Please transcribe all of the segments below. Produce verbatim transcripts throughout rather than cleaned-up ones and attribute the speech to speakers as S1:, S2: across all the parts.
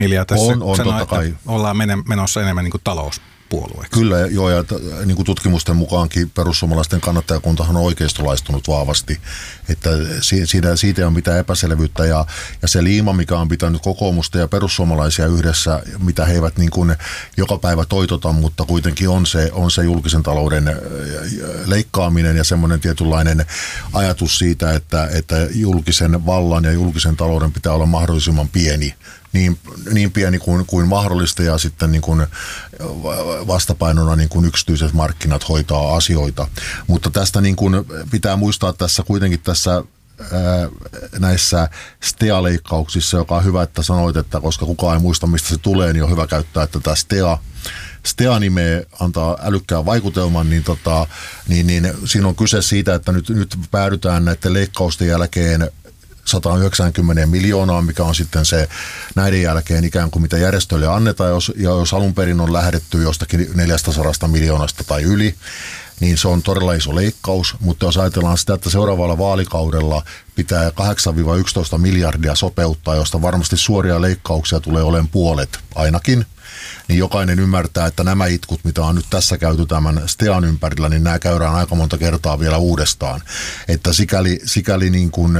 S1: Emilia tässä
S2: on, on,
S1: sanoi,
S2: totta
S1: että
S2: kai.
S1: ollaan menossa enemmän niin kuin talouspuolueeksi.
S2: Kyllä, joo, ja niin kuin tutkimusten mukaankin perussuomalaisten kannattajakuntahan on oikeistolaistunut vahvasti, että siitä, siitä ei ole mitään epäselvyyttä, ja, ja se liima, mikä on pitänyt kokoomusta ja perussuomalaisia yhdessä, mitä he eivät niin kuin joka päivä toitota, mutta kuitenkin on se, on se julkisen talouden leikkaaminen ja semmoinen tietynlainen ajatus siitä, että, että julkisen vallan ja julkisen talouden pitää olla mahdollisimman pieni. Niin, niin pieni kuin, kuin mahdollista ja sitten niin kuin vastapainona niin kuin yksityiset markkinat hoitaa asioita. Mutta tästä niin kuin pitää muistaa tässä kuitenkin tässä ää, näissä S T E A-leikkauksissa, joka on hyvä, että sanoit, että koska kukaan ei muista, mistä se tulee, niin on hyvä käyttää tätä S T E A. S T E A-nimeä antaa älykkään vaikutelman, niin, tota, niin, niin siinä on kyse siitä, että nyt, nyt päädytään näiden leikkausten jälkeen sata yhdeksänkymmentä miljoonaa, mikä on sitten se näiden jälkeen ikään kuin mitä järjestöille annetaan, jos, ja jos alun perin on lähdetty jostakin neljästäsadasta miljoonasta tai yli, niin se on todella iso leikkaus, mutta jos ajatellaan sitä, että seuraavalla vaalikaudella pitää kahdeksan yksitoista miljardia sopeuttaa, josta varmasti suoria leikkauksia tulee olemaan puolet ainakin, niin jokainen ymmärtää, että nämä itkut, mitä on nyt tässä käyty tämän S T E A:n ympärillä, niin nämä käydään aika monta kertaa vielä uudestaan. Että sikäli, sikäli niin kuin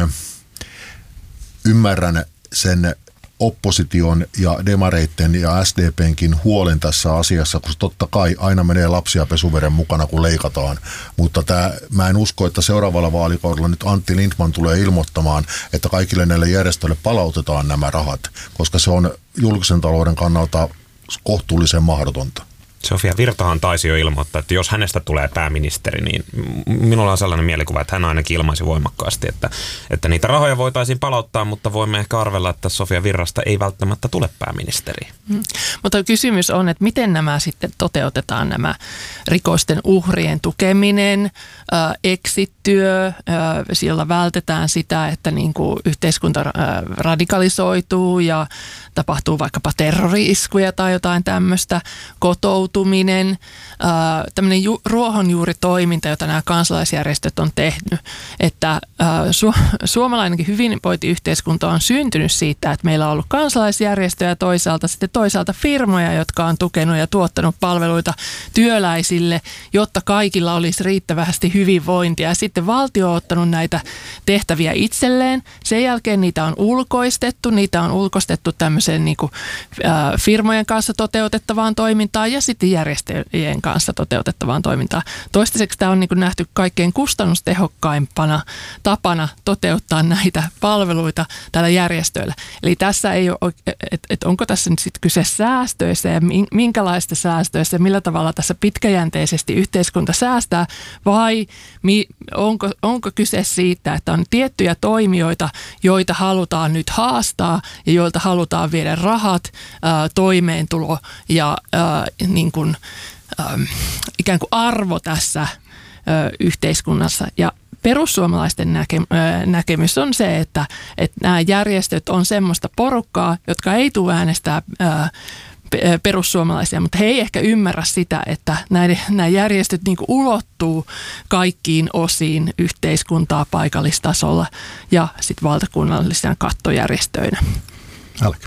S2: ymmärrän sen opposition ja demareitten ja S D P:nkin huolen tässä asiassa, koska totta kai aina menee lapsia pesuveren mukana, kun leikataan. Mutta tämä, mä en usko, että seuraavalla vaalikaudella nyt Antti Lindtman tulee ilmoittamaan, että kaikille näille järjestöille palautetaan nämä rahat, koska se on julkisen talouden kannalta kohtuullisen mahdotonta.
S3: Sofia Virtahan taisi jo ilmoittaa, että jos hänestä tulee pääministeri, niin minulla on sellainen mielikuva, että hän ainakin ilmaisi voimakkaasti, että, että niitä rahoja voitaisiin palauttaa, mutta voimme ehkä arvella, että Sofia Virrasta ei välttämättä tule pääministeri.
S4: Hmm. Mutta kysymys on, että miten nämä sitten toteutetaan, nämä rikosten uhrien tukeminen, äh, exit-työ, äh, siellä vältetään sitä, että niin kuin yhteiskunta äh, radikalisoituu ja tapahtuu vaikkapa terrori-iskuja tai jotain tämmöistä, kotoutuminen, ää, tämmöinen ju- ruohonjuuritoiminta, jota nämä kansalaisjärjestöt on tehnyt, että ää, su- suomalainenkin hyvinvointiyhteiskunta on syntynyt siitä, että meillä on ollut kansalaisjärjestöjä ja toisaalta sitten toisaalta firmoja, jotka on tukenut ja tuottanut palveluita työläisille, jotta kaikilla olisi riittävästi hyvinvointia. Ja sitten valtio on ottanut näitä tehtäviä itselleen, sen jälkeen niitä on ulkoistettu, niitä on ulkoistettu tämmöiseen niin kuin, ää, firmojen kanssa toteutettavaan toimintaan ja sitten järjestöjen kanssa toteutettavaan toimintaan. Toistaiseksi tämä on niin kuin nähty kaikkein kustannustehokkaimpana tapana toteuttaa näitä palveluita tällä järjestöillä. Eli tässä ei ole, että et onko tässä nyt sitten kyse säästöissä ja minkälaista säästöissä, millä tavalla tässä pitkäjänteisesti yhteiskunta säästää vai mi, onko, onko kyse siitä, että on tiettyjä toimijoita, joita halutaan nyt haastaa ja joilta halutaan viedä rahat, ää, toimeentulo ja ää, niin kuin, ää, ikään kuin arvo tässä ää, yhteiskunnassa. Ja perussuomalaisten näke, ää, näkemys on se, että, että nämä järjestöt on semmoista porukkaa, jotka ei tule äänestää ää, perussuomalaisia, mutta he ei ehkä ymmärrä sitä, että näiden, nämä järjestöt niin kuin ulottuu kaikkiin osiin yhteiskuntaa paikallistasolla ja sitten valtakunnallisena kattojärjestöinä.
S1: Älkä.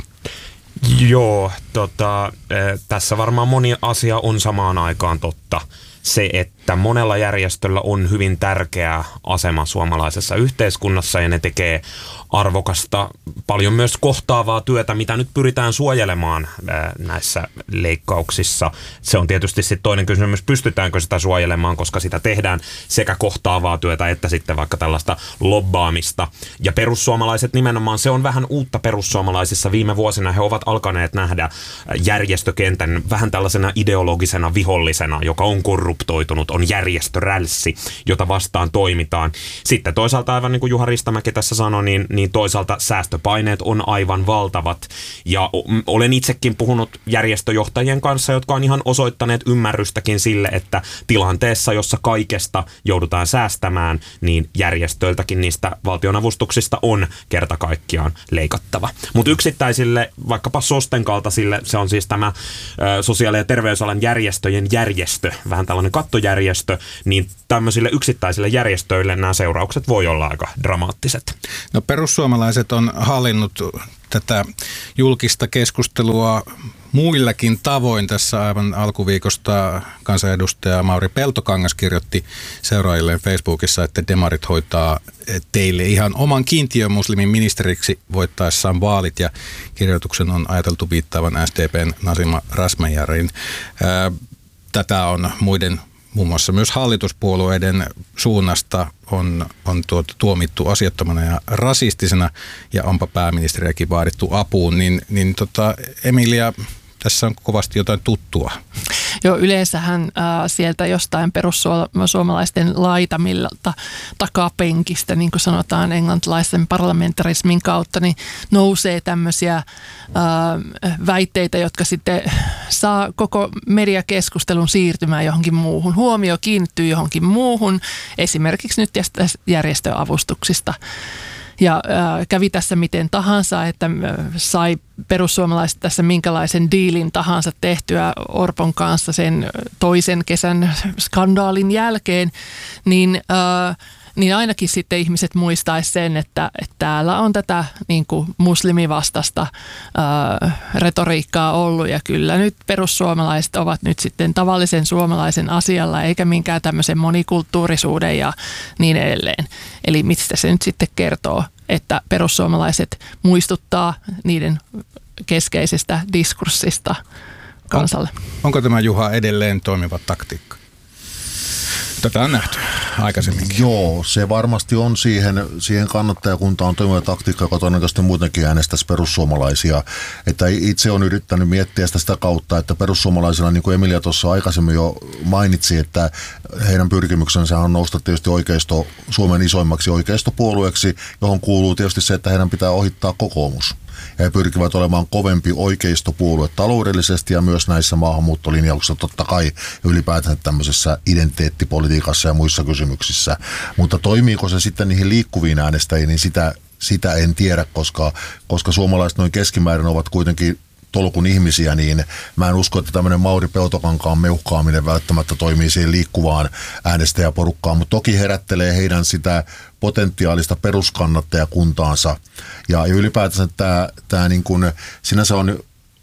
S3: Joo, tota, tässä varmaan moni asia on samaan aikaan totta. Se, että monella järjestöllä on hyvin tärkeä asema suomalaisessa yhteiskunnassa ja ne tekee arvokasta, paljon myös kohtaavaa työtä, mitä nyt pyritään suojelemaan näissä leikkauksissa. Se on tietysti sitten toinen kysymys, pystytäänkö sitä suojelemaan, koska sitä tehdään sekä kohtaavaa työtä että sitten vaikka tällaista lobbaamista. Ja perussuomalaiset nimenomaan, se on vähän uutta perussuomalaisissa. Viime vuosina he ovat alkaneet nähdä järjestökentän vähän tällaisena ideologisena vihollisena, joka on korruptoitunut, on järjestörälssi, jota vastaan toimitaan. Sitten toisaalta aivan niin kuin Juha Ristamäki tässä sanoi, niin, niin toisaalta säästöpaineet on aivan valtavat. Ja olen itsekin puhunut järjestöjohtajien kanssa, jotka on ihan osoittaneet ymmärrystäkin sille, että tilanteessa, jossa kaikesta joudutaan säästämään, niin järjestöiltäkin niistä valtionavustuksista on kerta kaikkiaan leikattava. Mutta yksittäisille, vaikkapa SOSTEn kaltaisille, se on siis tämä ö, sosiaali- ja terveysalan järjestöjen järjestö, vähän tällainen tällainen kattojärjestö, niin tämmöisille yksittäisille järjestöille nämä seuraukset voi olla aika dramaattiset.
S1: No perussuomalaiset on hallinnut tätä julkista keskustelua muillakin tavoin. Tässä aivan alkuviikosta kansanedustaja Mauri Peltokangas kirjoitti seuraajilleen Facebookissa, että demarit hoitaa teille ihan oman kiintiömuslimin ministeriksi voittaessaan vaalit, ja kirjoituksen on ajateltu viittaavan S D P:n Nasima Razmyarin. Tätä on muiden, muun muassa myös hallituspuolueiden suunnasta on, on tuota, tuomittu asiattomana ja rasistisena, ja onpa pääministeriäkin vaadittu apuun, niin, niin tota, Emilia, tässä on kovasti jotain tuttua.
S4: Joo, yleensähän äh, sieltä jostain perussuomalaisten laitamilta takapenkistä, niin kuin sanotaan englantilaisen parlamentarismin kautta, niin nousee tämmöisiä äh, väitteitä, jotka sitten saa koko mediakeskustelun siirtymään johonkin muuhun. Huomio kiinnittyy johonkin muuhun, esimerkiksi nyt järjestöavustuksista. Ja äh, kävi tässä miten tahansa, että äh, sai perussuomalaiset tässä minkälaisen diilin tahansa tehtyä Orpon kanssa sen toisen kesän skandaalin jälkeen, niin, äh, niin ainakin sitten ihmiset muistaisi sen, että, että täällä on tätä niin kuin muslimivastasta äh, retoriikkaa ollut, ja kyllä nyt perussuomalaiset ovat nyt sitten tavallisen suomalaisen asialla, eikä minkään tämmöisen monikulttuurisuuden ja niin edelleen. Eli mistä se nyt sitten kertoo, että perussuomalaiset muistuttaa niiden keskeisestä diskurssista kansalle.
S1: On, onko tämä, Juha, edelleen toimiva taktiikka? Tätä on nähty aikaisemminkin.
S2: Joo, se varmasti on siihen, siihen kannattajakuntaan toimiva taktiikka, joka todennäköisesti muutenkin äänestäisi perussuomalaisia. Että itse on yrittänyt miettiä sitä, sitä kautta, että perussuomalaisilla, niin kuin Emilia tuossa aikaisemmin jo mainitsi, että heidän pyrkimyksensä on nousta tietysti oikeisto, Suomen isoimmaksi oikeistopuolueeksi, johon kuuluu tietysti se, että heidän pitää ohittaa kokoomus. Ja he pyrkivät olemaan kovempi oikeistopuolue taloudellisesti ja myös näissä maahanmuuttolinjauksissa totta kai ylipäätään tämmöisessä identiteettipolitiikassa ja muissa kysymyksissä. Mutta toimiiko se sitten niihin liikkuviin äänestäjiin, niin sitä, sitä en tiedä, koska, koska suomalaiset noin keskimäärin ovat kuitenkin tolkun ihmisiä, niin mä en usko, että tämmöinen Mauri Peltokankaan meuhkaaminen välttämättä toimii siihen liikkuvaan äänestäjäporukkaan, mutta toki herättelee heidän sitä potentiaalista peruskannattajakuntaansa. Ja ylipäätänsä tämä, tämä niin kuin, sinänsä on,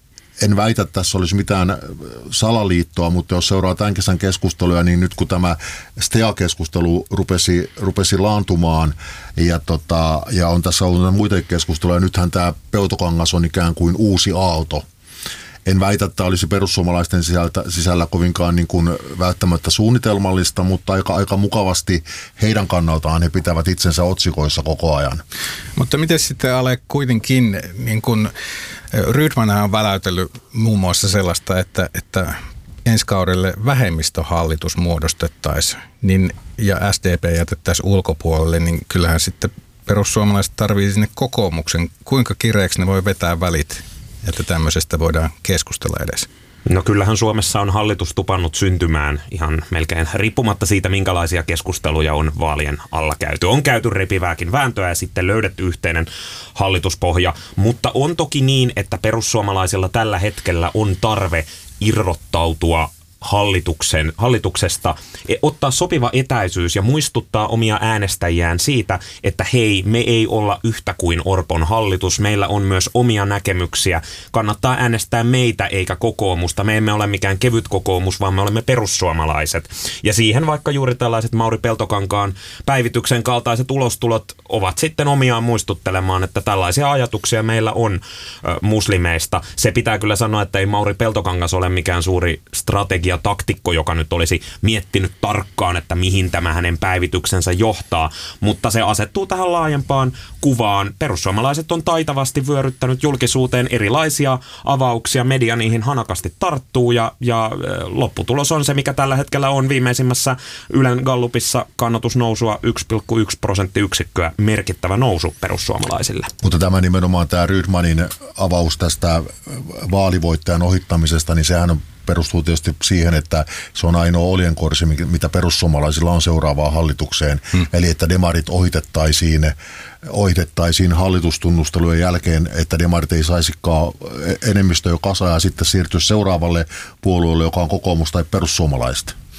S2: en väitä, että tässä olisi mitään salaliittoa, mutta jos seuraa tämän kesän keskusteluja, niin nyt kun tämä S T A-keskustelu rupesi, rupesi laantumaan ja, tota, ja on tässä ollut muita keskusteluja, nythän tämä Peltokangas on ikään kuin uusi aalto. En väitä, että olisi perussuomalaisten sisältä, sisällä kovinkaan niin kuin välttämättä suunnitelmallista, mutta aika, aika mukavasti heidän kannaltaan he pitävät itsensä otsikoissa koko ajan.
S1: Mutta miten sitten, Ale, kuitenkin, niin kuin Rydmanhan on väläytellyt muun muassa sellaista, että, että ensi kaudelle vähemmistöhallitus muodostettaisiin niin, ja S D P jätettäisiin ulkopuolelle, niin kyllähän sitten perussuomalaiset tarvitsee sinne kokoomuksen. Kuinka kireeksi ne voi vetää välit, että tämmöisestä voidaan keskustella edes?
S3: No kyllähän Suomessa on hallitus tupannut syntymään ihan melkein riippumatta siitä, minkälaisia keskusteluja on vaalien alla käyty. On käyty repivääkin vääntöä ja sitten löydetty yhteinen hallituspohja, mutta on toki niin, että perussuomalaisilla tällä hetkellä on tarve irrottautua hallituksen, hallituksesta, ottaa sopiva etäisyys ja muistuttaa omia äänestäjiään siitä, että hei, me ei olla yhtä kuin Orpon hallitus, meillä on myös omia näkemyksiä, kannattaa äänestää meitä eikä kokoomusta, me emme ole mikään kevyt kokoomus, vaan me olemme perussuomalaiset. Ja siihen vaikka juuri tällaiset Mauri Peltokankaan päivityksen kaltaiset ulostulot ovat sitten omiaan muistuttelemaan, että tällaisia ajatuksia meillä on ö, muslimeista. Se pitää kyllä sanoa, että ei Mauri Peltokangas ole mikään suuri strategia taktikko, joka nyt olisi miettinyt tarkkaan, että mihin tämä hänen päivityksensä johtaa, mutta se asettuu tähän laajempaan kuvaan. Perussuomalaiset on taitavasti vyöryttänyt julkisuuteen erilaisia avauksia, media niihin hanakasti tarttuu ja, ja lopputulos on se, mikä tällä hetkellä on viimeisimmässä Ylen Gallupissa kannatusnousua yksi pilkku yksi prosenttiyksikköä, merkittävä nousu perussuomalaisille. Mutta
S2: tämä nimenomaan tämä Rydmanin avaus tästä vaalivoittajan ohittamisesta, niin sehän on perustuu tietysti siihen, että se on ainoa oljenkorsi, mitä perussuomalaisilla on seuraavaan hallitukseen. Hmm. Eli että demarit ohitettaisiin, ohitettaisiin hallitustunnustelujen jälkeen, että demarit ei saisikaan enemmistö jo kasaan ja sitten siirtyä seuraavalle puolueelle, joka on kokoomus tai perussuomalaiset.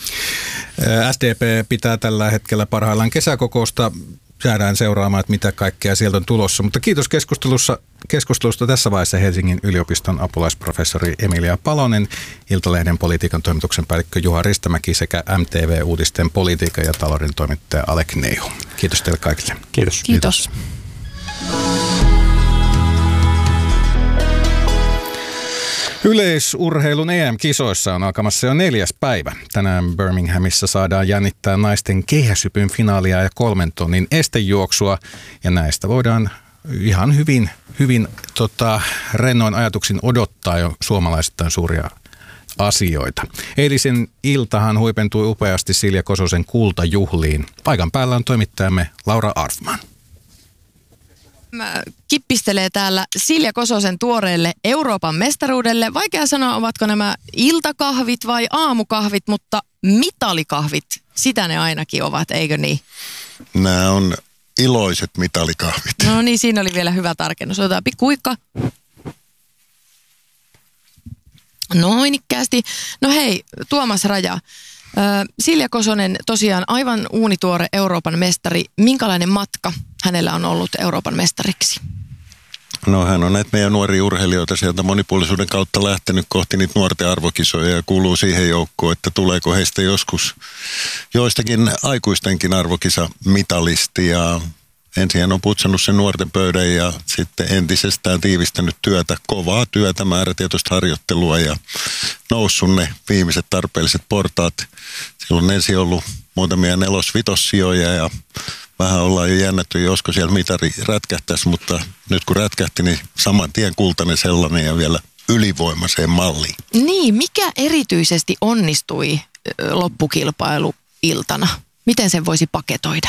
S1: S D P pitää tällä hetkellä parhaillaan kesäkokousta. Jäädään seuraamaan, että mitä kaikkea sieltä on tulossa. Mutta kiitos keskustelussa, keskustelusta tässä vaiheessa Helsingin yliopiston apulaisprofessori Emilia Palonen, Iltalehden politiikan toimituksen päällikkö Juha Ristämäki sekä M T V-uutisten politiikan ja talouden toimittaja Alek Neihu. Kiitos teille kaikille.
S3: Kiitos.
S4: Kiitos.
S1: Yleisurheilun E M-kisoissa on alkamassa jo neljäs päivä. Tänään Birminghamissa saadaan jännittää naisten keihäshypyn finaalia ja kolmen tonnin estejuoksua. Ja näistä voidaan ihan hyvin, hyvin tota, rennoin ajatuksin odottaa jo suomalaisittain suuria asioita. Eilisen iltahan huipentui upeasti Silja Kososen kultajuhliin. Paikan päällä on toimittajamme Laura Arfman.
S5: Kippistelee täällä Silja Kososen tuoreelle Euroopan mestaruudelle. Vaikea sanoa, ovatko nämä iltakahvit vai aamukahvit, mutta mitalikahvit, sitä ne ainakin ovat, eikö niin?
S6: Nämä on iloiset mitalikahvit.
S5: No niin, siinä oli vielä hyvä tarkennus. Otetaan pikkuikka. Noinikkäästi. No hei, Tuomas Raja. Silja Kosonen tosiaan aivan uunituore Euroopan mestari. Minkälainen matka hänellä on ollut Euroopan mestariksi?
S6: No hän on näitä meidän nuoria urheilijoita sieltä monipuolisuuden kautta lähtenyt kohti niitä nuorten arvokisoja ja kuuluu siihen joukkoon, että tuleeko heistä joskus joistakin aikuistenkin arvokisa-mitalisti. Ja ensin hän on putsannut sen nuorten pöydän ja sitten entisestään tiivistänyt työtä, kovaa työtä, määrätietoista harjoittelua ja noussut ne viimeiset tarpeelliset portaat. Siellä on ensin ollut muutamia nelos-vitossijoja ja vähän ollaan jo jännätty, josko siellä mitari rätkähtäisi, mutta nyt kun rätkähti, niin saman tien kultainen sellainen ja vielä ylivoimaiseen malliin.
S5: Niin, mikä erityisesti onnistui loppukilpailuiltana? Miten sen voisi paketoida?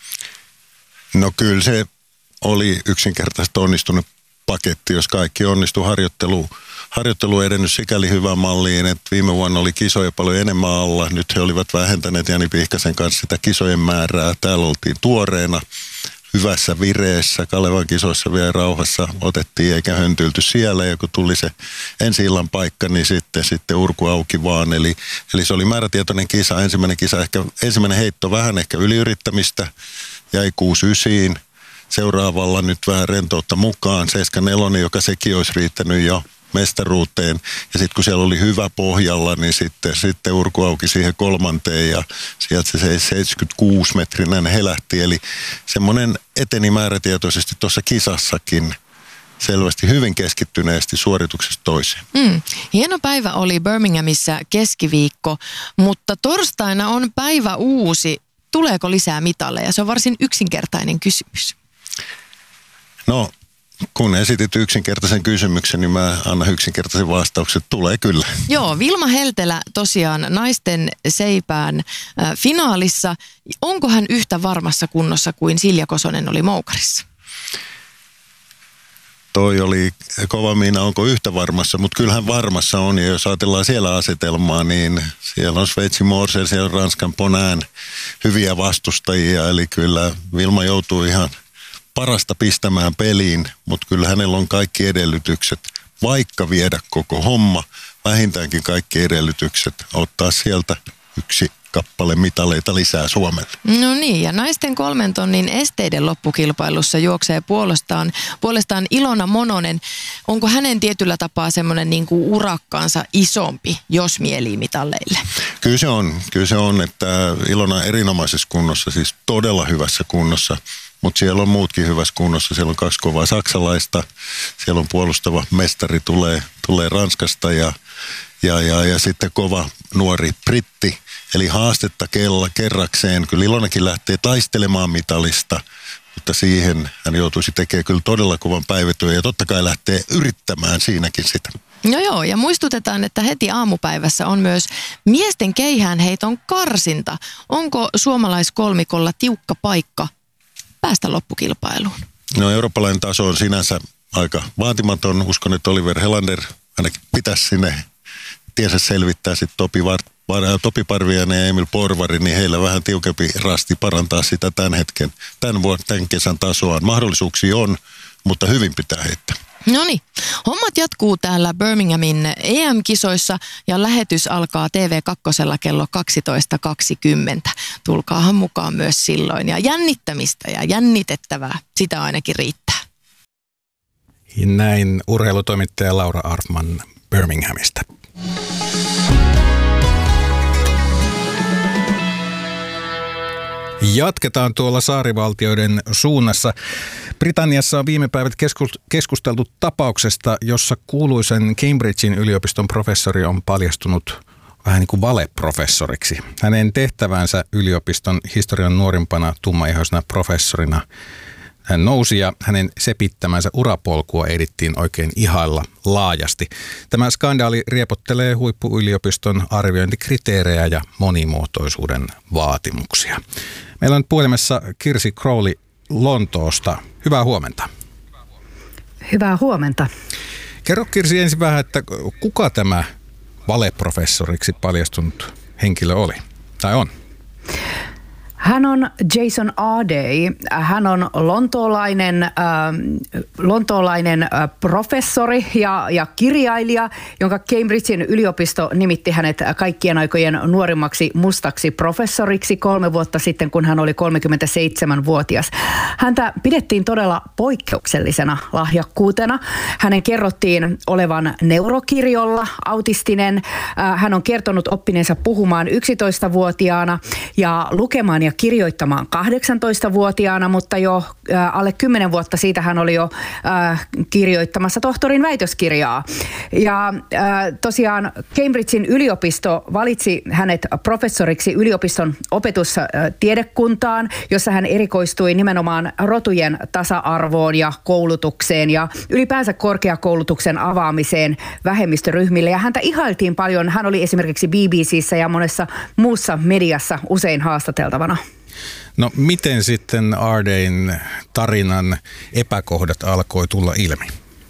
S6: No kyllä se oli yksinkertaisesti onnistunut paketti, jos kaikki onnistui. Harjoittelu, harjoittelu edennyt sikäli hyvään malliin, että viime vuonna oli kisoja paljon enemmän alla. Nyt he olivat vähentäneet Jani Pihkasen kanssa sitä kisojen määrää. Täällä oltiin tuoreena, hyvässä vireessä. Kalevan kisoissa vielä rauhassa otettiin eikä höntyilty siellä. Ja kun tuli se ensi illan paikka, niin sitten, sitten urku auki vaan. Eli, eli se oli määrätietoinen kisa. Ensimmäinen kisa, ehkä, ensimmäinen heitto vähän ehkä yliyrittämistä. Jäi kuusi ysiin. Seuraavalla nyt vähän rentoutta mukaan. seitsemän neljä, joka sekin olisi riittänyt jo mestaruuteen. Ja sitten kun siellä oli hyvä pohjalla, niin sitten, sitten urku auki siihen kolmanteen ja sieltä se seitsemänkymmentäkuusi metrinen helähti. Eli semmoinen eteni määrätietoisesti tuossa kisassakin selvästi hyvin keskittyneesti suorituksesta toiseen.
S5: Mm. Hieno päivä oli Birminghamissa keskiviikko, mutta torstaina on päivä uusi. Tuleeko lisää mitaleja? Se on varsin yksinkertainen kysymys.
S6: No, kun esitit yksinkertaisen kysymyksen, niin mä annan yksinkertaisen vastauksen. Tulee kyllä.
S5: Joo, Vilma Heltelä tosiaan naisten seipään äh, finaalissa. Onko hän yhtä varmassa kunnossa kuin Silja Kosonen oli moukarissa?
S6: Toi oli kova miina, onko yhtä varmassa, mutta kyllähän varmassa on. Ja jos ajatellaan siellä asetelmaa, niin siellä on Sveitsi Morsel, siellä on Ranskan Ponään hyviä vastustajia. Eli kyllä Vilma joutuu ihan parasta pistämään peliin, mutta kyllä hänellä on kaikki edellytykset, vaikka viedä koko homma, vähintäänkin kaikki edellytykset, ottaa sieltä yksi kappale mitaleita lisää Suomelle.
S5: No niin, ja naisten kolmen tonnin esteiden loppukilpailussa juoksee puolestaan, puolestaan Ilona Mononen. Onko hänen tietyllä tapaa semmoinen niin kuin urakkaansa isompi, jos mielii mitalleille?
S6: Kyllä se on, kyllä se on, että Ilona on erinomaisessa kunnossa, siis todella hyvässä kunnossa. Mutta siellä on muutkin hyvässä kunnossa. Siellä on kaksi kovaa saksalaista. Siellä on puolustava mestari tulee, tulee Ranskasta ja, ja, ja, ja sitten kova nuori britti. Eli haastetta kella kerrakseen. Kyllä Ilonakin lähtee taistelemaan mitalista, mutta siihen hän joutuisi tekemään kyllä todella kovan päivätyön ja totta kai lähtee yrittämään siinäkin sitä.
S5: No joo, ja muistutetaan, että heti aamupäivässä on myös miesten keihäänheiton karsinta. Onko suomalaiskolmikolla tiukka paikka päästä loppukilpailuun?
S6: No eurooppalainen taso on sinänsä aika vaatimaton. Uskon, että Oliver Helander ainakin pitäisi sinne tiensä selvittää sitten Topi, Var, Var, Topi Parviainen ja Emil Porvari, niin heillä vähän tiukempi rasti parantaa sitä tämän hetken, tämän, vuoden, tämän kesän tasoa. Mahdollisuuksia on, mutta hyvin pitää heittää.
S5: No niin, hommat jatkuu täällä Birminghamin E M-kisoissa ja lähetys alkaa T V kaksi kello kaksitoista kaksikymmentä. Tulkaahan mukaan myös silloin ja jännittämistä ja jännitettävää, sitä ainakin riittää.
S1: Näin urheilutoimittaja Laura Arfman Birminghamista. Jatketaan tuolla saarivaltioiden suunnassa. Britanniassa on viime päivät keskusteltu tapauksesta, jossa kuuluisen Cambridgein yliopiston professori on paljastunut vähän niin kuin valeprofessoriksi. Hänen tehtävänsä yliopiston historian nuorimpana tummaihoisena professorina hän nousi ja hänen sepittämänsä urapolkua ehdittiin oikein ihailla laajasti. Tämä skandaali riepottelee huippuyliopiston arviointikriteerejä ja monimuotoisuuden vaatimuksia. Meillä on puhelimessa Kirsi Crowley Lontoosta. Hyvää huomenta.
S7: Hyvää huomenta.
S1: Kerro Kirsi ensin vähän, että kuka tämä valeprofessoriksi paljastunut henkilö oli tai on?
S7: Hän on Jason Ardey. Hän on lontoolainen, äh, lontoolainen äh, professori ja, ja kirjailija, jonka Cambridgein yliopisto nimitti hänet kaikkien aikojen nuorimmaksi mustaksi professoriksi kolme vuotta sitten, kun hän oli kolmekymmentäseitsemänvuotias. Häntä pidettiin todella poikkeuksellisena lahjakkuutena. Hänen kerrottiin olevan neurokirjolla, autistinen. Äh, hän on kertonut oppineensa puhumaan yksitoistavuotiaana ja lukemaan ja kirjoittamaan kahdeksantoistavuotiaana, mutta jo äh, alle kymmenen vuotta siitä hän oli jo äh, kirjoittamassa tohtorin väitöskirjaa. Ja äh, tosiaan Cambridgein yliopisto valitsi hänet professoriksi yliopiston opetustiedekuntaan, jossa hän erikoistui nimenomaan rotujen tasa-arvoon ja koulutukseen ja ylipäänsä korkeakoulutuksen avaamiseen vähemmistöryhmille. Ja häntä ihailtiin paljon. Hän oli esimerkiksi B B C:ssä ja monessa muussa mediassa usein haastateltavana.
S1: No miten sitten Ardeyn tarinan epäkohdat alkoi tulla ilmi?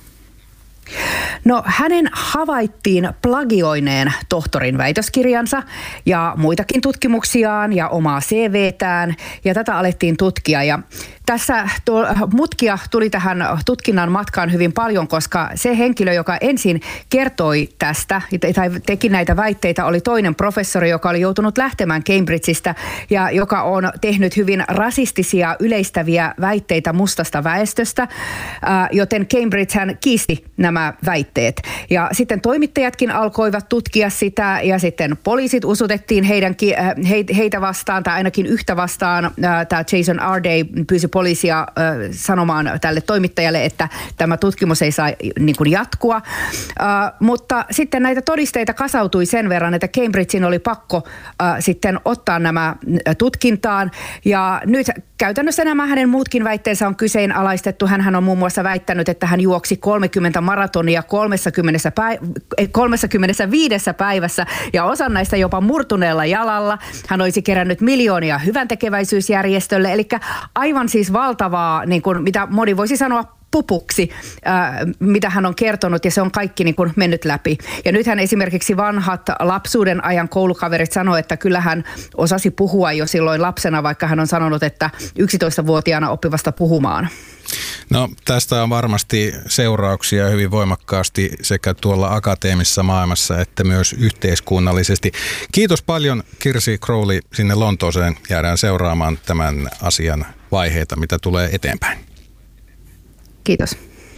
S7: No hänen havaittiin plagioineen tohtorin väitöskirjansa ja muitakin tutkimuksiaan ja omaa C V:tään ja tätä alettiin tutkia ja tässä tuo, mutkia tuli tähän tutkinnan matkaan hyvin paljon, koska se henkilö, joka ensin kertoi tästä tai teki näitä väitteitä, oli toinen professori, joka oli joutunut lähtemään Cambridgeista ja joka on tehnyt hyvin rasistisia yleistäviä väitteitä mustasta väestöstä, joten Cambridge hän kiisti nämä väitteet. Ja sitten toimittajatkin alkoivat tutkia sitä ja sitten poliisit usutettiin heidän, heitä vastaan tai ainakin yhtä vastaan. Tämä Jason Ardey pyysi poliisia äh, sanomaan tälle toimittajalle, että tämä tutkimus ei saa niin kuin jatkua. Äh, mutta sitten näitä todisteita kasautui sen verran, että Cambridgein oli pakko äh, sitten ottaa nämä tutkintaan. Ja nyt käytännössä nämä hänen muutkin väitteensä on kyseenalaistettu. Hänhän on muun muassa väittänyt, että hän juoksi kolmekymmentä maratonia kolmekymmentäviidessä päivässä ja osan näistä jopa murtuneella jalalla. Hän olisi kerännyt miljoonia hyväntekeväisyysjärjestölle, eli aivan siis valtavaa, niin kuin, mitä moni voisi sanoa pupuksi, ää, mitä hän on kertonut, ja se on kaikki niin kuin mennyt läpi. Ja nythän esimerkiksi vanhat lapsuuden ajan koulukaverit sanoo, että kyllä hän osasi puhua jo silloin lapsena, vaikka hän on sanonut, että yksitoistavuotiaana oppivasta puhumaan.
S1: No tästä on varmasti seurauksia hyvin voimakkaasti sekä tuolla akateemisessa maailmassa että myös yhteiskunnallisesti. Kiitos paljon Kirsi Crowley sinne Lontooseen. Jäädään seuraamaan tämän asian vaiheita, mitä tulee eteenpäin.
S7: Kiitos.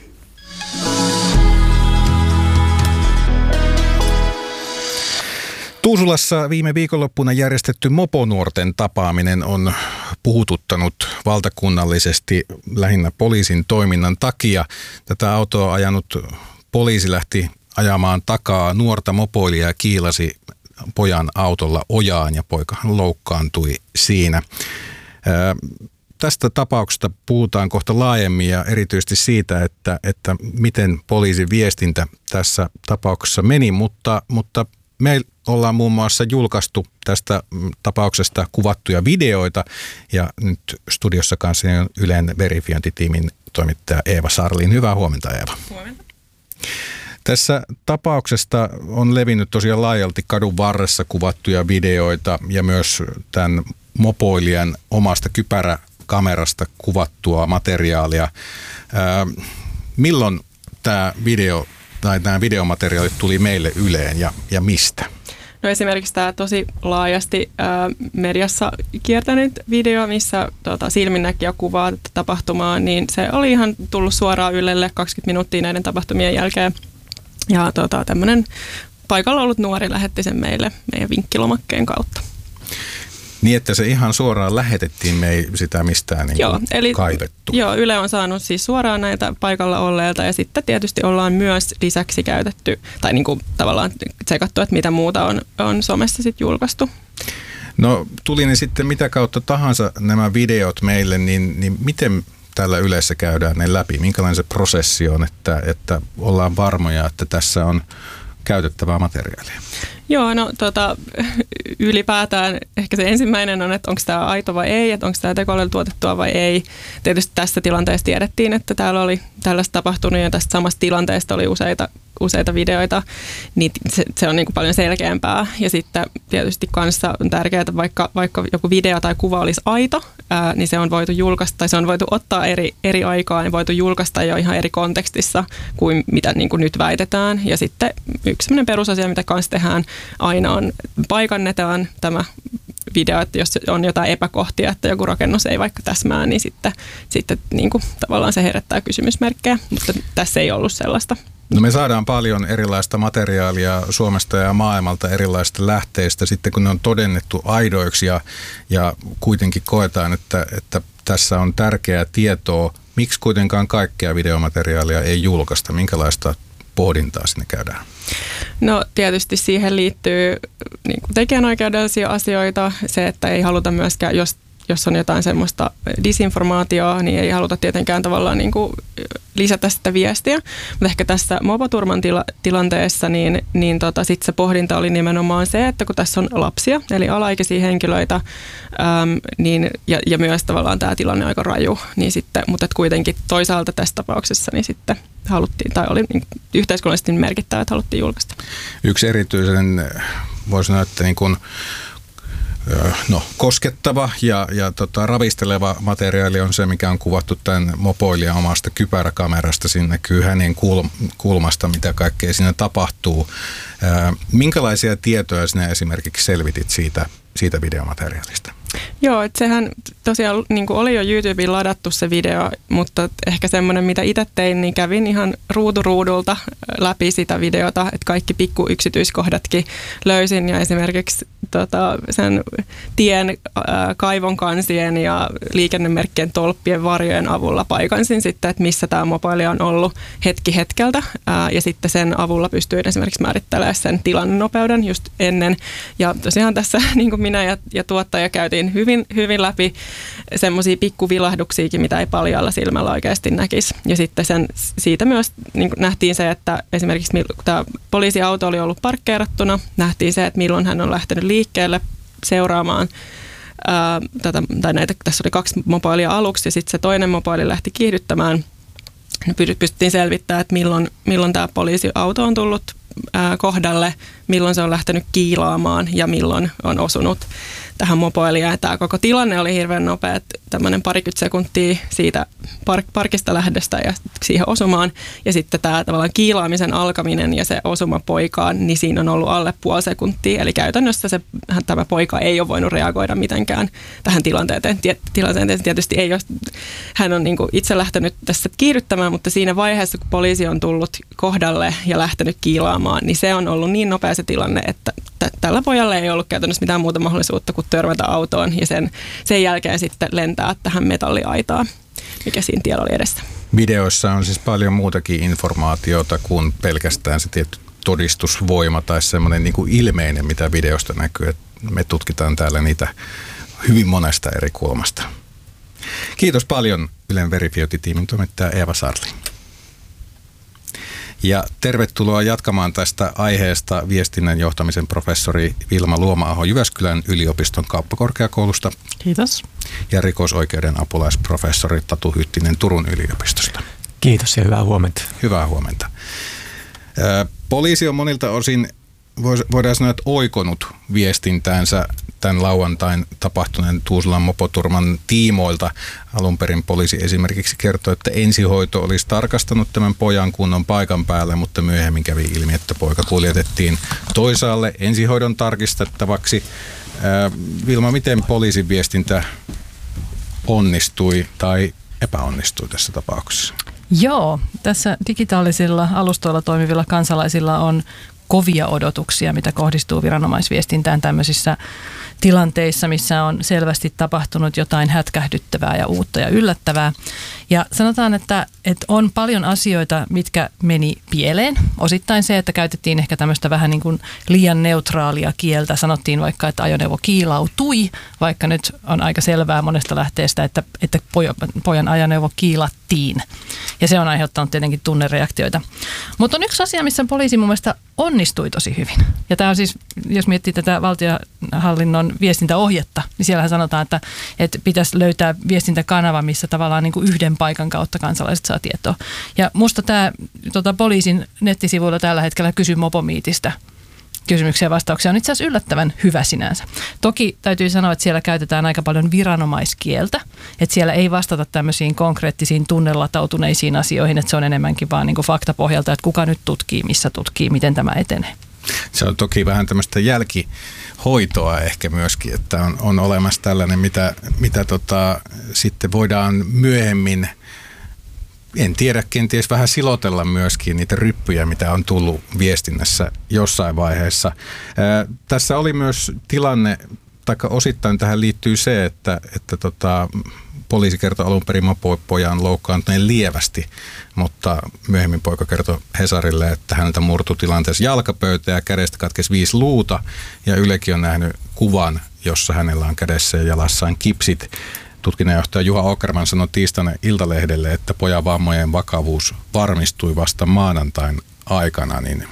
S1: Tuusulassa viime viikonloppuna järjestetty moponuorten tapaaminen on puhututtanut valtakunnallisesti lähinnä poliisin toiminnan takia. Tätä autoa ajanut poliisi lähti ajamaan takaa nuorta mopoilijaa ja kiilasi pojan autolla ojaan ja poikahan loukkaantui siinä. Ää, Tästä tapauksesta puhutaan kohta laajemmin ja erityisesti siitä, että, että miten poliisin viestintä tässä tapauksessa meni, mutta, mutta me ollaan muun muassa julkaistu tästä tapauksesta kuvattuja videoita ja nyt studiossa kanssa on Ylen verifiointitiimin toimittaja Eeva Sarlin. Hyvää huomenta, Eeva.
S8: Huomenta.
S1: Tässä tapauksesta on levinnyt tosiaan laajalti kadun varressa kuvattuja videoita ja myös tämän mopoilijan omasta kypäräkamerasta kuvattua materiaalia. Ää, milloin tämä video tai nämä videomateriaalit tuli meille Yleen ja, ja mistä?
S8: No esimerkiksi tämä tosi laajasti ää, mediassa kiertänyt video, missä tota, silminnäkijä kuvaa tapahtumaa, niin se oli ihan tullut suoraan Ylelle kaksikymmentä minuuttia näiden tapahtumien jälkeen. Ja tota, tämmöinen paikalla ollut nuori lähetti sen meille meidän vinkkilomakkeen kautta.
S1: Niin, että se ihan suoraan lähetettiin, me ei sitä mistään niin joo, eli, kaivettu.
S8: Joo, Yle on saanut siis suoraan näitä paikalla olleilta ja sitten tietysti ollaan myös lisäksi käytetty tai niin kuin tavallaan tsekattu, että mitä muuta on, on somessa sitten julkaistu.
S1: No tuli ne sitten mitä kautta tahansa nämä videot meille, niin, niin miten tällä Ylessä käydään ne läpi? Minkälainen se prosessi on, että, että ollaan varmoja, että tässä on käytettävää materiaalia?
S8: Joo, no tota, ylipäätään ehkä se ensimmäinen on, että onko tämä aito vai ei, että onko tämä tekoälyllä tuotettua vai ei. Tietysti tässä tilanteessa tiedettiin, että täällä oli tällaista tapahtunut ja tästä samasta tilanteesta oli useita, useita videoita, niin se, se on niin kuin paljon selkeämpää. Ja sitten tietysti kanssa on tärkeää, että vaikka, vaikka joku video tai kuva olisi aito, ää, niin se on voitu julkaista tai se on voitu ottaa eri, eri aikaa ja voitu julkaista jo ihan eri kontekstissa kuin mitä niin kuin nyt väitetään. Ja sitten yksi sellainen perusasia, mitä kanssa tehdään, aina on, paikannetaan tämä video, että jos on jotain epäkohtia, että joku rakennus ei vaikka täsmää, niin sitten, sitten niin kuin, tavallaan se herättää kysymysmerkkejä, mutta tässä ei ollut sellaista.
S1: No me saadaan paljon erilaista materiaalia Suomesta ja maailmalta erilaisista lähteistä, sitten kun ne on todennettu aidoiksi ja, ja kuitenkin koetaan, että, että tässä on tärkeää tietoa, miksi kuitenkaan kaikkea videomateriaalia ei julkaista, minkälaista pohdintaa sinne käydään?
S8: No tietysti siihen liittyy niin kuin tekijänoikeudellisia asioita, se, että ei haluta myöskään, jos, jos on jotain semmoista disinformaatiota, niin ei haluta tietenkään tavallaan niin kuin lisätä sitä viestiä. Mutta ehkä tässä mopoturman tila, tilanteessa, niin, niin tota, sitten se pohdinta oli nimenomaan se, että kun tässä on lapsia, eli alaikäisiä henkilöitä, äm, niin, ja, ja myös tavallaan tämä tilanne on aika raju, niin sitten, mutta kuitenkin toisaalta tässä tapauksessa niin sitten haluttiin, tai oli niin yhteiskunnallisesti merkittävä, että haluttiin julkaista.
S1: Yksi erityisen, voisi sanoa, että niin kuin no, koskettava ja, ja tota, ravisteleva materiaali on se, mikä on kuvattu tämän mopoilijan omasta kypäräkamerasta. Siinä näkyy hänen kulmasta, mitä kaikkea siinä tapahtuu. Ää, minkälaisia tietoja sinä esimerkiksi selvitit siitä, siitä videomateriaalista?
S8: Joo, että sehän tosiaan niin kuin oli jo YouTubeen ladattu se video, mutta ehkä semmoinen, mitä itse tein, niin kävin ihan ruuturuudulta läpi sitä videota, että kaikki pikku yksityiskohdatkin löysin ja esimerkiksi tota, sen tien, ää, kaivon kansien ja liikennemerkkien tolppien varjojen avulla paikansin sitten, että missä tämä mopoilija on ollut hetki hetkeltä ää, ja sitten sen avulla pystyin esimerkiksi määrittelemään sen tilannenopeuden just ennen ja tosiaan tässä niin kuin minä ja, ja tuottaja käytiin hyvin, hyvin läpi semmoisia pikkuvilahduksiakin, mitä ei paljaalla silmällä oikeasti näkisi. Ja sitten sen, siitä myös niin nähtiin se, että esimerkiksi kun tämä poliisiauto oli ollut parkkeerattuna, nähtiin se, että milloin hän on lähtenyt liikkeelle seuraamaan ää, tätä, tai näitä, tässä oli kaksi mobiilia aluksi ja sitten se toinen mobiili lähti kiihdyttämään. Pystyttiin selvittämään, että milloin, milloin tämä poliisiauto on tullut ää, kohdalle, milloin se on lähtenyt kiilaamaan ja milloin on osunut tähän mopoilijaan. Tämä koko tilanne oli hirveän nopea, tämmöinen parikymmentä sekuntia siitä park- parkista lähdöstä ja siihen osumaan. Ja sitten tämä tavallaan kiilaamisen alkaminen ja se osuma poikaan, niin siinä on ollut alle puoli sekuntia. Eli käytännössä se, tämä poika ei ole voinut reagoida mitenkään tähän tilanteeseen. Tilanteeseen tietysti ei ole, hän on niin kuin itse lähtenyt tässä kiihdyttämään, mutta siinä vaiheessa, kun poliisi on tullut kohdalle ja lähtenyt kiilaamaan, niin se on ollut niin nopea se tilanne, että t- tällä pojalla ei ollut käytännössä mitään muuta mahdollisuutta kuin törmätä autoon ja sen, sen jälkeen sitten lentää tähän metalliaitaan, mikä siinä tiellä oli edessä.
S1: Videoissa on siis paljon muutakin informaatiota kuin pelkästään se tietty todistusvoima tai semmoinen niin kuin ilmeinen, mitä videosta näkyy. Et me tutkitaan täällä niitä hyvin monesta eri kulmasta. Kiitos paljon Ylen Verifiointi-tiimin toimittaja Eeva Sarli. Ja tervetuloa jatkamaan tästä aiheesta viestinnän johtamisen professori Vilma Luoma-aho Jyväskylän yliopiston kauppakorkeakoulusta.
S9: Kiitos.
S1: Ja rikosoikeuden apulaisprofessori Tatu Hyttinen Turun yliopistosta.
S9: Kiitos ja hyvää huomenta.
S1: Hyvää huomenta. Poliisi on monilta osin voidaan sanoa, että oikonut viestintäänsä tämän lauantain tapahtuneen Tuusulan mopoturman tiimoilta. Alun perin poliisi esimerkiksi kertoi, että ensihoito olisi tarkastanut tämän pojan kunnon paikan päälle, mutta myöhemmin kävi ilmi, että poika kuljetettiin toisaalle ensihoidon tarkistettavaksi. Ää, Vilma, miten poliisin viestintä onnistui tai epäonnistui tässä tapauksessa?
S4: Joo, tässä digitaalisilla alustoilla toimivilla kansalaisilla on kovia odotuksia, mitä kohdistuu viranomaisviestintään tämmöisissä tilanteissa, missä on selvästi tapahtunut jotain hätkähdyttävää ja uutta ja yllättävää. Ja sanotaan, että, että on paljon asioita, mitkä meni pieleen. Osittain se, että käytettiin ehkä tämmöistä vähän niin kuin liian neutraalia kieltä. Sanottiin vaikka, että ajoneuvo kiilautui, vaikka nyt on aika selvää monesta lähteestä, että, että pojan ajoneuvo kiilattiin. Ja se on aiheuttanut tietenkin tunnereaktioita. Mutta on yksi asia, missä poliisi mun mielestä onnistui tosi hyvin. Ja tämä on siis, jos miettii tätä valtionhallinnon viestintäohjetta, niin siellähän sanotaan, että, että pitäisi löytää viestintäkanava, missä tavallaan niin kuin yhden paikan kautta kansalaiset saa tietoa. Ja musta tämä tota, poliisin nettisivuilla tällä hetkellä Kysy Mopomiitistä kysymyksiä ja vastauksia on itse asiassa yllättävän hyvä sinänsä. Toki täytyy sanoa, että siellä käytetään aika paljon viranomaiskieltä, että siellä ei vastata tämmöisiin konkreettisiin tunnelatautuneisiin asioihin, että se on enemmänkin vaan niin kuin faktapohjalta, että kuka nyt tutkii, missä tutkii, miten tämä etenee.
S1: Se on toki vähän tämmöistä jälkihoitoa ehkä myöskin, että on, on olemassa tällainen, mitä, mitä tota, sitten voidaan myöhemmin, en tiedä, kenties vähän silotella myöskin niitä ryppyjä, mitä on tullut viestinnässä jossain vaiheessa. Ää, tässä oli myös tilanne, tai osittain tähän liittyy se, että, että tota, poliisi kertoi alun perin mopopojan loukkaantuneen lievästi, mutta myöhemmin poika kertoi Hesarille, että häneltä murtui tilanteessa jalkapöytä ja kädestä katkesi viisi luuta, ja Ylekin on nähnyt kuvan, jossa hänellä on kädessä ja jalassaan kipsit. Tutkinnanjohtaja Juha Åkerman sanoi tiistaina Iltalehdelle, että pojan vammojen vakavuus varmistui vasta maanantain aikana, niin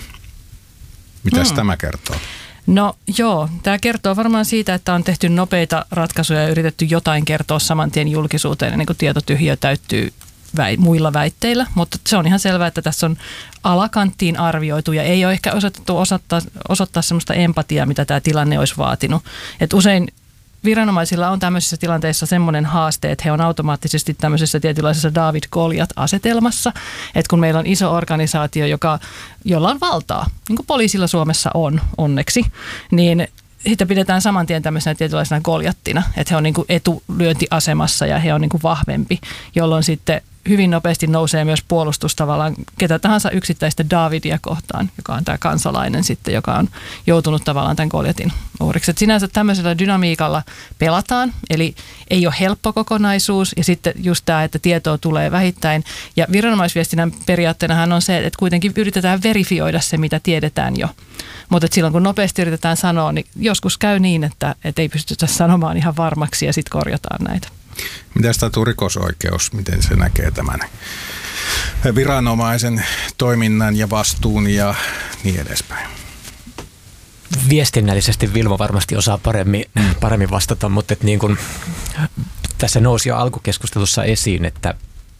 S1: mitäs hmm. tämä kertoo?
S4: No joo, tämä kertoo varmaan siitä, että on tehty nopeita ratkaisuja ja yritetty jotain kertoa saman tien julkisuuteen, ennen kuin tietotyhjiö täyttyy väi, muilla väitteillä, mutta se on ihan selvää, että tässä on alakanttiin arvioitu ja ei ole ehkä osattu osoittaa, osoittaa sellaista empatiaa, mitä tämä tilanne olisi vaatinut. Et usein viranomaisilla on tämmöisissä tilanteissa semmoinen haaste, että he on automaattisesti tämmöisessä tietynlaisessa David Goliat-asetelmassa, että kun meillä on iso organisaatio, joka, jolla on valtaa, niin kuin poliisilla Suomessa on onneksi, niin sitä pidetään saman tien tämmöisenä tietynlaisena Goliattina, että he on niin kuin etulyöntiasemassa ja he on niin kuin vahvempi, jolloin sitten hyvin nopeasti nousee myös puolustus tavallaan ketä tahansa yksittäistä Davidia kohtaan, joka on tämä kansalainen sitten, joka on joutunut tavallaan tämän Goliatin uhriksi. Et sinänsä tämmöisellä dynamiikalla pelataan, eli ei ole helppo kokonaisuus ja sitten just tämä, että tietoa tulee vähittäin. Ja viranomaisviestinnän periaatteenahan on se, että kuitenkin yritetään verifioida se, mitä tiedetään jo. Mutta silloin kun nopeasti yritetään sanoa, niin joskus käy niin, että et ei pystytä sanomaan ihan varmaksi ja sitten korjataan näitä.
S1: Miten sitä tuu rikosoikeus, miten se näkee tämän viranomaisen toiminnan ja vastuun ja niin edespäin?
S9: Viestinnällisesti Vilma varmasti osaa paremmin, paremmin vastata, mutta et niin kun, tässä nousi jo alkukeskustelussa esiin, että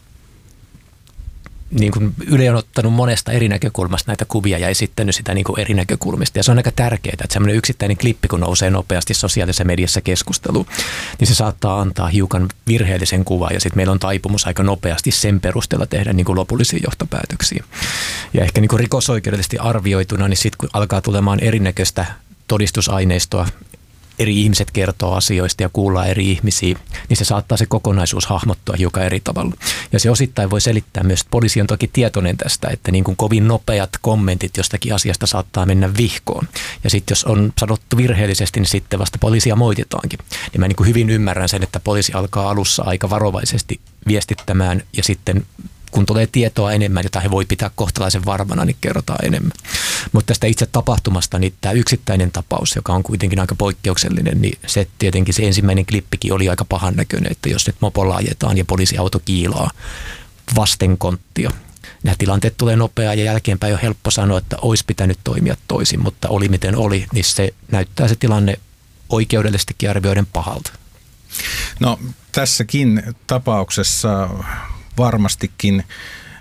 S9: niin kuin Yle on ottanut monesta eri näkökulmasta näitä kuvia ja esittänyt sitä niin kuin eri näkökulmista. Ja se on aika tärkeää, että semmoinen yksittäinen klippi, kun nousee nopeasti sosiaalisessa mediassa keskusteluun, niin se saattaa antaa hiukan virheellisen kuvan. Ja sitten meillä on taipumus aika nopeasti sen perusteella tehdä niin kuin lopullisia johtopäätöksiä. Ja ehkä niin kuin rikosoikeudellisesti arvioituna, niin sitten kun alkaa tulemaan erinäköistä todistusaineistoa, eri ihmiset kertoo asioista ja kuullaan eri ihmisiä, niin se saattaa se kokonaisuus hahmottua hiukan eri tavalla. Ja se osittain voi selittää myös, että poliisi on toki tietoinen tästä, että niin kuin kovin nopeat kommentit jostakin asiasta saattaa mennä vihkoon. Ja sitten jos on sanottu virheellisesti, niin sitten vasta poliisia moititaankin. Niin mä niin kuin hyvin ymmärrän sen, että poliisi alkaa alussa aika varovaisesti viestittämään ja sitten kun tulee tietoa enemmän, jota he voi pitää kohtalaisen varmana, niin kerrotaan enemmän. Mutta tästä itse tapahtumasta, niin tämä yksittäinen tapaus, joka on kuitenkin aika poikkeuksellinen, niin se tietenkin se ensimmäinen klippikin oli aika pahan näköinen, että jos nyt mopolla ajetaan ja poliisiauto kiilaa vasten konttia. Nämä tilanteet tulee nopeaa ja jälkeenpäin on helppo sanoa, että olisi pitänyt toimia toisin, mutta oli miten oli, niin se näyttää se tilanne oikeudellisestikin arvioiden pahalta.
S1: No tässäkin tapauksessa varmastikin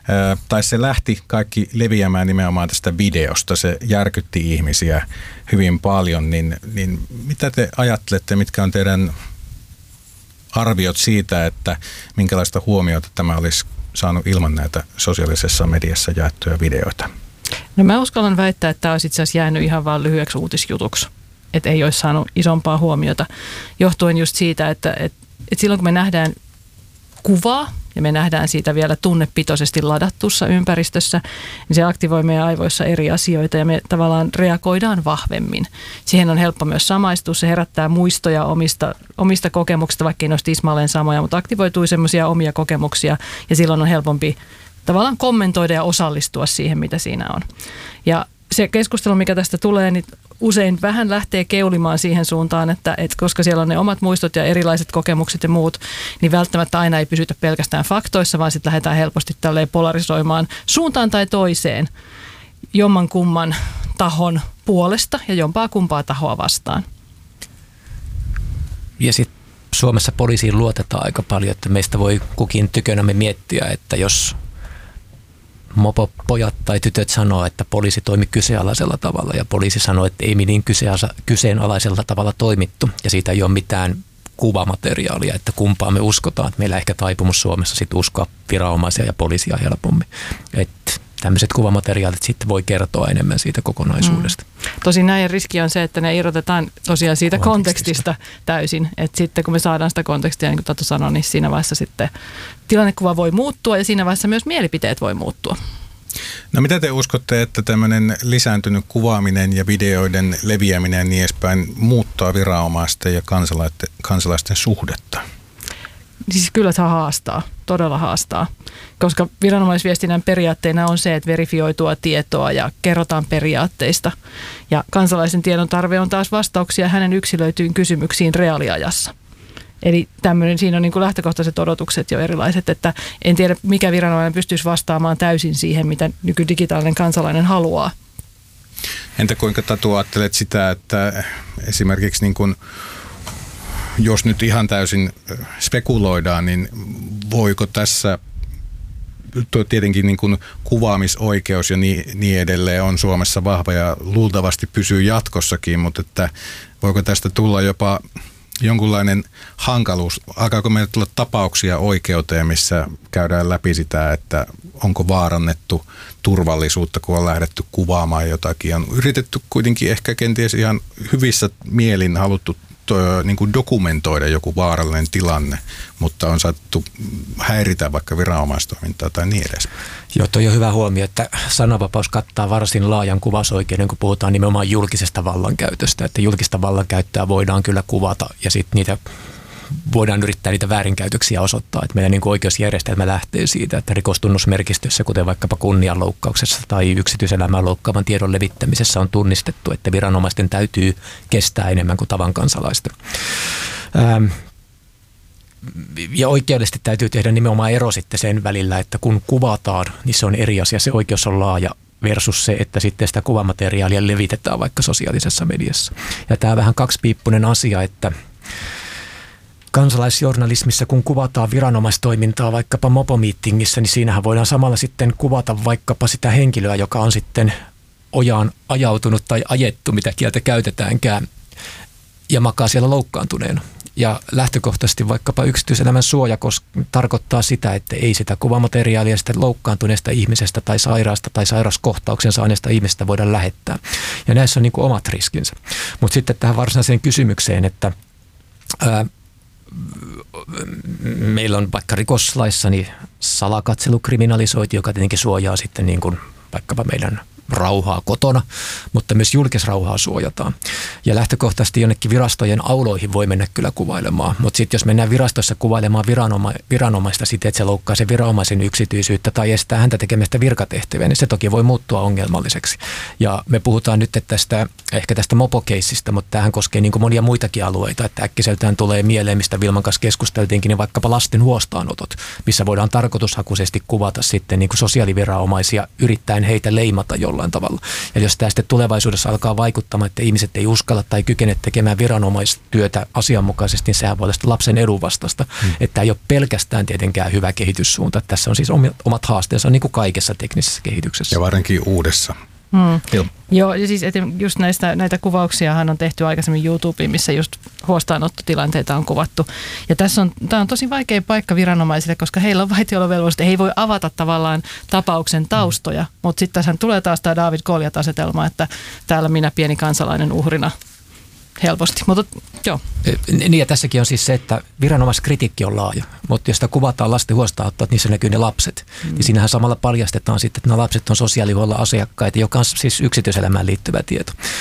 S1: tai se lähti kaikki leviämään nimenomaan tästä videosta. Se järkytti ihmisiä hyvin paljon. Niin, niin mitä te ajattelette, mitkä on teidän arviot siitä, että minkälaista huomiota tämä olisi saanut ilman näitä sosiaalisessa mediassa jaettuja videoita?
S4: No mä uskallan väittää, että tämä olisi itse asiassa jäänyt ihan vaan lyhyeksi uutisjutuksi. Että ei olisi saanut isompaa huomiota, johtuen just siitä, että, että, että silloin kun me nähdään kuvaa ja me nähdään siitä vielä tunnepitoisesti ladattussa ympäristössä, niin se aktivoi meidän aivoissa eri asioita ja me tavallaan reagoidaan vahvemmin. Siihen on helppo myös samaistua, se herättää muistoja omista, omista kokemuksista, vaikka ei ne olisi tismalleen samoja, mutta aktivoituu semmoisia omia kokemuksia ja silloin on helpompi tavallaan kommentoida ja osallistua siihen, mitä siinä on. Ja se keskustelu, mikä tästä tulee, niin usein vähän lähtee keulimaan siihen suuntaan, että, että koska siellä on ne omat muistot ja erilaiset kokemukset ja muut, niin välttämättä aina ei pysytä pelkästään faktoissa, vaan sitten lähdetään helposti tälleen polarisoimaan suuntaan tai toiseen jomman kumman tahon puolesta ja jompaa kumpaa tahoa vastaan.
S9: Ja sitten Suomessa poliisiin luotetaan aika paljon, että meistä voi kukin tykönämme miettiä, että jos mopopojat tai tytöt sanoo, että poliisi toimi kyseenalaisella tavalla ja poliisi sanoo, että ei niin kyseenalaisella tavalla toimittu ja siitä ei ole mitään kuvamateriaalia, että kumpaa me uskotaan. Että meillä ehkä taipumus Suomessa sitten uskoa viranomaisia ja poliisia helpommin. Että tämmöiset kuvamateriaalit sitten voi kertoa enemmän siitä kokonaisuudesta.
S4: Mm. Tosin näin riski on se, että ne irrotetaan tosiaan siitä kontekstista, kontekstista täysin. Että sitten kun me saadaan sitä kontekstia, niin kuin Tatu sanoi, niin siinä vaiheessa sitten tilannekuva voi muuttua ja siinä vaiheessa myös mielipiteet voi muuttua.
S1: No mitä te uskotte, että tämmöinen lisääntynyt kuvaaminen ja videoiden leviäminen ja niin edespäin muuttaa viranomaisten ja kansalaisten, kansalaisten suhdetta?
S4: Siis kyllä se haastaa, todella haastaa, koska viranomaisviestinnän periaatteena on se, että verifioitua tietoa ja kerrotaan periaatteista. Ja kansalaisen tiedon tarve on taas vastauksia hänen yksilöityyn kysymyksiin reaaliajassa. Eli tämmöinen, siinä on niin kuin lähtökohtaiset odotukset jo erilaiset, että en tiedä mikä viranomainen pystyisi vastaamaan täysin siihen, mitä nykydigitaalinen kansalainen haluaa.
S1: Entä kuinka Tatu ajattelet sitä, että esimerkiksi niin kuin jos nyt ihan täysin spekuloidaan, niin voiko tässä, tuo tietenkin niin kuin kuvaamisoikeus ja niin, niin edelleen on Suomessa vahva ja luultavasti pysyy jatkossakin, mutta että voiko tästä tulla jopa jonkunlainen hankaluus? Alkaako meillä tulla tapauksia oikeuteen, missä käydään läpi sitä, että onko vaarannettu turvallisuutta, kun on lähdetty kuvaamaan jotakin. On yritetty kuitenkin ehkä kenties ihan hyvissä mielin haluttu to, niin kuin dokumentoida joku vaarallinen tilanne, mutta on saattu häiritä vaikka viranomaistoimintaa tai niin edes.
S9: Joo, toi on hyvä huomio, että sananvapaus kattaa varsin laajan kuvausoikeuden, kun puhutaan nimenomaan julkisesta vallankäytöstä, että julkista vallankäyttöä voidaan kyllä kuvata ja sitten niitä voidaan yrittää niitä väärinkäytöksiä osoittaa. Että meidän niin kuin oikeusjärjestelmä lähtee siitä, että rikostunnusmerkistössä, kuten vaikkapa kunnianloukkauksessa tai yksityiselämän loukkaavan tiedon levittämisessä on tunnistettu, että viranomaisten täytyy kestää enemmän kuin tavan kansalaisten. Ähm. Ja oikeudellisesti täytyy tehdä nimenomaan ero sitten sen välillä, että kun kuvataan, niin se on eri asia. Se oikeus on laaja versus se, että sitten sitä kuvamateriaalia levitetään vaikka sosiaalisessa mediassa. Ja tämä on vähän kaksipiippunen asia, että kansalaisjournalismissa, kun kuvataan viranomaistoimintaa vaikkapa mopomiittingissä, niin siinähän voidaan samalla sitten kuvata vaikkapa sitä henkilöä, joka on sitten ojaan ajautunut tai ajettu, mitä kieltä käytetäänkään, ja makaa siellä loukkaantuneena. Ja lähtökohtaisesti vaikkapa yksityiselämän suoja tarkoittaa sitä, että ei sitä kuvamateriaalia sitä loukkaantuneesta ihmisestä tai sairaasta tai sairauskohtauksen saaneesta ihmisestä voida lähettää. Ja näissä on niin kuin omat riskinsä. Mutta sitten tähän varsinaiseen kysymykseen, että ää, meillä on vaikka rikoslaissa niin salakatselu kriminalisoitu, joka tietenkin suojaa sitten niin kuin vaikkapa meidän rauhaa kotona, mutta myös julkisrauhaa suojataan. Ja lähtökohtaisesti jonnekin virastojen auloihin voi mennä kyllä kuvailemaan, mutta sitten jos mennään virastossa kuvailemaan viranoma- viranomaista siten, että se loukkaa sen viranomaisen yksityisyyttä tai estää häntä tekemästä virkatehtäviä, niin se toki voi muuttua ongelmalliseksi. Ja me puhutaan nyt tästä, ehkä tästä mopokeissistä, mutta tämähän koskee niin kuin monia muitakin alueita, että äkkiseltään tulee mieleen, mistä Vilman kanssa keskusteltiinkin, niin vaikkapa lasten huostaanotot, missä voidaan tarkoitushakuisesti kuvata sitten niin kuin sosiaaliviranomaisia yrittäen heitä leimata jollain jollain tavalla. Ja jos tämä sitten tulevaisuudessa alkaa vaikuttamaan, että ihmiset ei uskalla tai kykene tekemään viranomaistyötä asianmukaisesti, niin sehän voi olla lapsen edun vastasta. Hmm. Että tämä ei ole pelkästään tietenkään hyvä kehityssuunta. Tässä on siis omat haasteensa niin kuin kaikessa teknisessä kehityksessä.
S1: Ja varsinkin uudessa.
S10: Hmm. Joo, ja siis just näistä, näitä kuvauksiahan on tehty aikaisemmin YouTubeen, missä just huostaanottotilanteita on kuvattu. Ja tässä on, tämä on tosi vaikea paikka viranomaisille, koska heillä on vaitiolovelvollisuus, he ei voi avata tavallaan tapauksen taustoja, mutta sitten tässä tulee taas tämä David Goliat-asetelma, että täällä minä pieni kansalainen uhrina helposti, mutta joo.
S9: Niin ja tässäkin on siis se, että viranomaiskritiikki on laaja, mutta jos sitä kuvataan lasten huostaanottoa, että niissä näkyy ne lapset, mm. niin siinähän samalla paljastetaan sitten, että nämä lapset on sosiaalihuollon asiakkaita, joka on siis yksityiselämään liittyvä tieto.